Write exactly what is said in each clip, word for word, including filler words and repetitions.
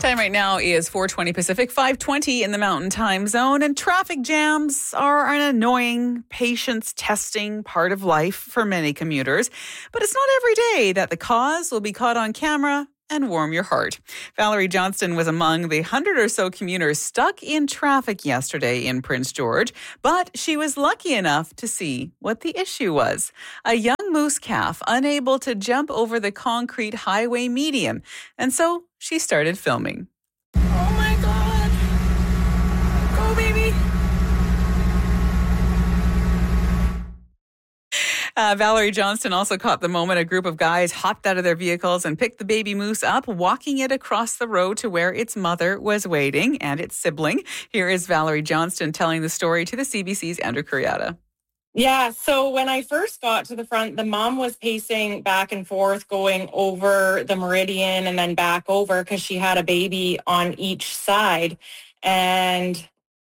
Time right now is four twenty Pacific, five twenty in the Mountain Time Zone, and traffic jams are an annoying, patience-testing part of life for many commuters. But it's not every day that the cause will be caught on camera and warm your heart. Valerie Johnston was among the hundred or so commuters stuck in traffic yesterday in Prince George, but she was lucky enough to see what the issue was. A young moose calf unable to jump over the concrete highway median, and so she started filming. Oh my God. Go, baby. Uh, Valerie Johnston also caught the moment a group of guys hopped out of their vehicles and picked the baby moose up, walking it across the road to where its mother was waiting and its sibling. Here is Valerie Johnston telling the story to the C B C's Andrew Kuriata. Yeah, so when I first got to the front, the mom was pacing back and forth, going over the meridian and then back over because she had a baby on each side. And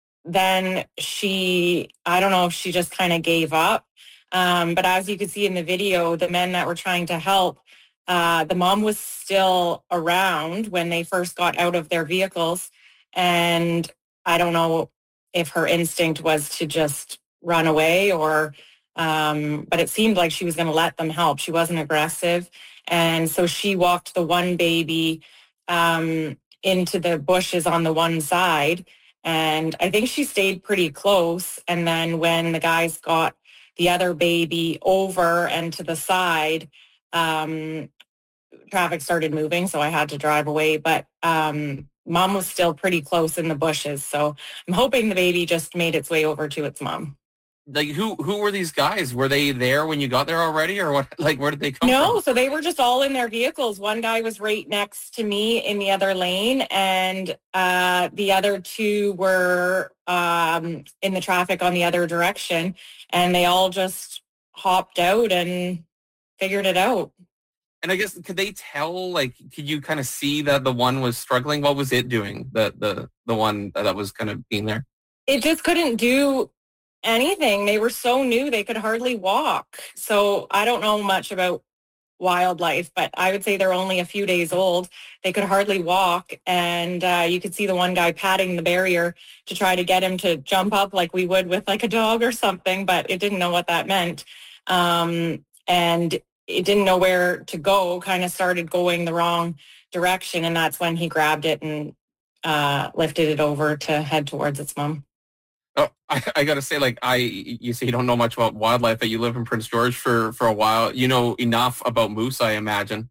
then she, I don't know if she just kind of gave up. Um, but as you could see in the video, the men that were trying to help, uh, the mom was still around when they first got out of their vehicles. And I don't know if her instinct was to just run away or, um, but it seemed like she was going to let them help. She wasn't aggressive. And so she walked the one baby um, into the bushes on the one side. And I think she stayed pretty close. And then when the guys got the other baby over and to the side, um, traffic started moving, so I had to drive away. But um, mom was still pretty close in the bushes, so I'm hoping the baby just made its way over to its mom. Like, who who were these guys? Were they there when you got there already, or what? Like, where did they come no, from? No, so they were just all in their vehicles. One guy was right next to me in the other lane, and uh, the other two were um, in the traffic on the other direction, and they all just hopped out and figured it out. And I guess, could they tell, like, could you kind of see that the one was struggling? What was it doing, the the the one that was kind of being there? It just couldn't do anything. They were so new, they could hardly walk. So I don't know much about wildlife, but I would say they're only a few days old. They could hardly walk. And uh, you could see the one guy patting the barrier to try to get him to jump up like we would with like a dog or something, but it didn't know what that meant. Um, and it didn't know where to go, kind of started going the wrong direction. And that's when he grabbed it and uh, lifted it over to head towards its mom. Oh, I, I got to say, like, I, you say you don't know much about wildlife, but you live in Prince George for, for a while. You know enough about moose, I imagine.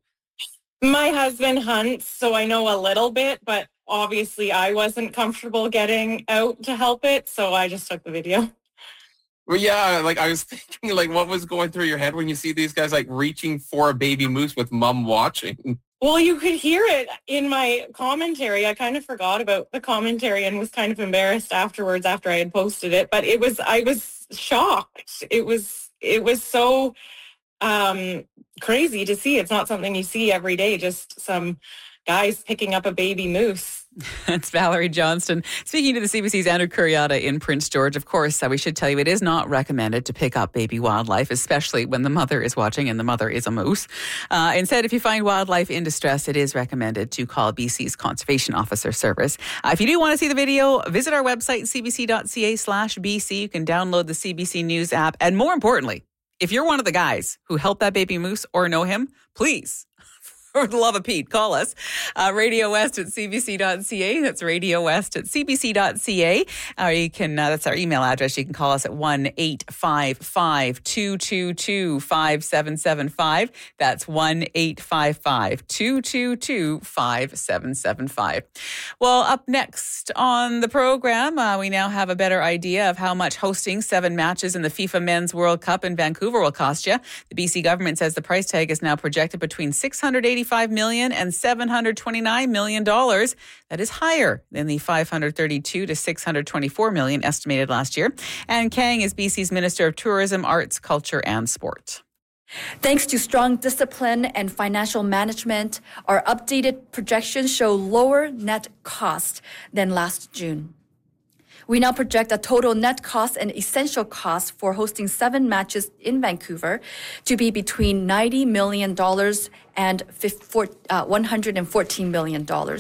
My husband hunts, so I know a little bit, but obviously I wasn't comfortable getting out to help it, so I just took the video. Well, yeah, like, I was thinking, like, what was going through your head when you see these guys, like, reaching for a baby moose with mom watching? Well, you could hear it in my commentary. I kind of forgot about the commentary and was kind of embarrassed afterwards after I had posted it. But it was, I was shocked. It was, it was so um, crazy to see. It's not something you see every day, just some guys picking up a baby moose. That's Valerie Johnston speaking to the C B C's Andrew Kuriata in Prince George. Of course, uh, we should tell you it is not recommended to pick up baby wildlife, especially when the mother is watching and the mother is a moose. Uh, instead, if you find wildlife in distress, it is recommended to call B C's Conservation Officer Service. Uh, if you do want to see the video, visit our website, cbc.ca slash BC. You can download the C B C News app. And more importantly, if you're one of the guys who helped that baby moose or know him, please, for the love of Pete, call us. Uh, Radio West at c b c dot c a. That's Radio West at c b c dot c a. Or you can, uh, that's our email address. You can call us at one eight five five, two two two, five seven seven five. That's one eight five five, two two two, five seven seven five. Well, up next on the program, uh, we now have a better idea of how much hosting seven matches in the FIFA Men's World Cup in Vancouver will cost you. The B C government says the price tag is now projected between six hundred eighty-five million dollars and seven hundred twenty-nine million dollars. That is higher than the five hundred thirty-two to six hundred twenty-four million dollars estimated last year. Ann Kang is B C's Minister of Tourism, Arts, Culture and Sport. Thanks to strong discipline and financial management, our updated projections show lower net cost than last June. We now project a total net cost and essential cost for hosting seven matches in Vancouver to be between ninety million dollars and one hundred fourteen million dollars.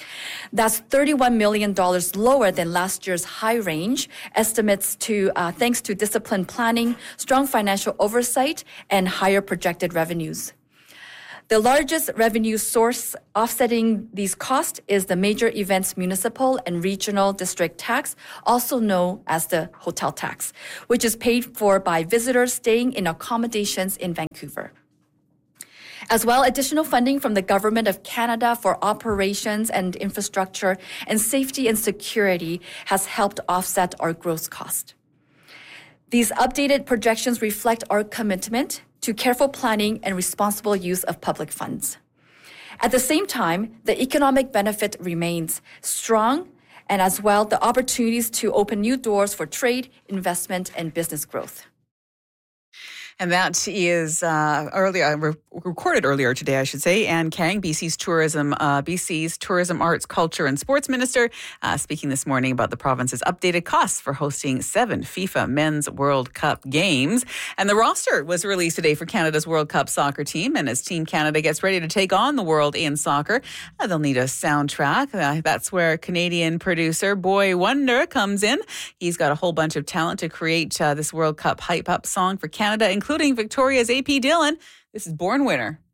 That's thirty-one million dollars lower than last year's high range, estimates to uh, thanks to disciplined planning, strong financial oversight, and higher projected revenues. The largest revenue source offsetting these costs is the Major Events Municipal and Regional District Tax, also known as the hotel tax, which is paid for by visitors staying in accommodations in Vancouver. As well, additional funding from the Government of Canada for operations and infrastructure and safety and security has helped offset our growth cost. These updated projections reflect our commitment to careful planning and responsible use of public funds. At the same time, the economic benefit remains strong, and as well, the opportunities to open new doors for trade, investment, and business growth. And that is uh, earlier re- recorded earlier today, I should say. Anne Kang, B C's tourism, uh, B C's tourism, arts, culture, and sports minister, uh, speaking this morning about the province's updated costs for hosting seven FIFA Men's World Cup games. And the roster was released today for Canada's World Cup soccer team. And as Team Canada gets ready to take on the world in soccer, uh, they'll need a soundtrack. Uh, that's where Canadian producer Boy Wonder comes in. He's got a whole bunch of talent to create uh, this World Cup hype up song for Canada, including Victoria's A P Dillon. This is Born Winner.